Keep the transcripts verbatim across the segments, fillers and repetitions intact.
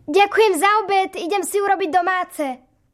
Ďakujem za obed, idem si urobiť domáce.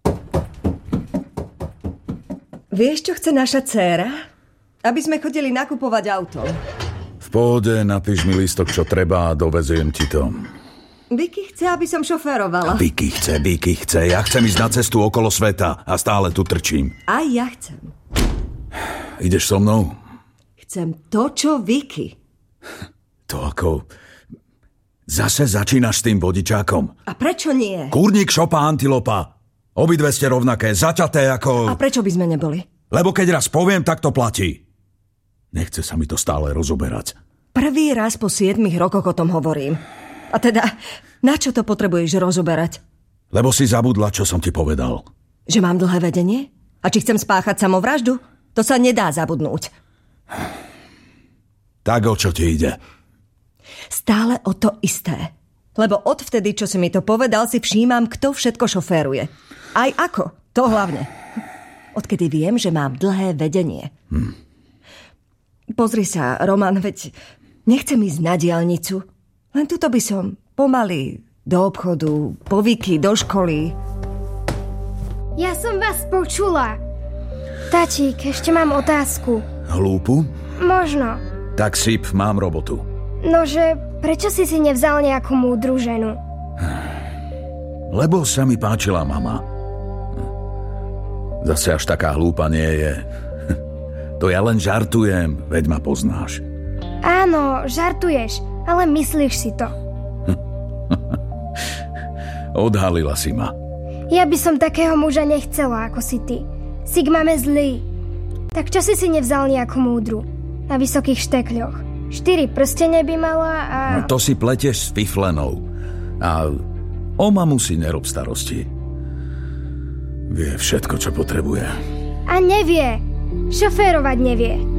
Vieš, čo chce naša dcéra? Aby sme chodili nakupovať auto. V pohode, napíš mi lístok, čo treba a doveziem ti to. Vicky chce, aby som šoférovala. Vicky chce, Vicky chce. Ja chcem ísť na cestu okolo sveta a stále tu trčím. Aj ja chcem. Ideš so mnou? Chcem to, čo Vicky. To ako... Zase začínaš s tým vodičákom. A prečo nie? Kúrnik, šopa, antilopa. Obidve ste rovnaké, zaťaté ako... A prečo by sme neboli? Lebo keď raz poviem, tak to platí. Nechce sa mi to stále rozoberať. Prvý raz po siedmich rokoch o tom hovorím. A teda, na čo to potrebuješ rozoberať? Lebo si zabudla, čo som ti povedal. Že mám dlhé vedenie? A či chcem spáchať samovraždu? To sa nedá zabudnúť. Tak o čo ti ide? Stále o to isté. Lebo odvtedy, čo si mi to povedal, si všímam, kto všetko šoféruje. Aj ako, to hlavne. Odkedy viem, že mám dlhé vedenie. Hm. Pozri sa, Roman, veď nechcem ísť na diaľnicu. Len tuto by som pomaly do obchodu, po Vicky, do školy. Ja som vás počula. Tatík, ešte mám otázku. Hlúpu? Možno. Tak sip, mám robotu. Nože, prečo si si nevzal nejakú múdru ženu? Lebo sa mi páčila mama. Zase až taká hlúpa nie je. To ja len žartujem, veď ma poznáš. Áno, žartuješ, ale myslíš si to. Odhalila si ma. Ja by som takého muža nechcela, ako si ty. Si k mame zlý. Tak čo si si nevzal nejakú múdru? Na vysokých štekľoch. Štyri prstene by mala a... No to si pletieš s fiflenou. A o mamu si nerob starosti. Vie všetko, čo potrebuje. A nevie. Šoférovať nevie.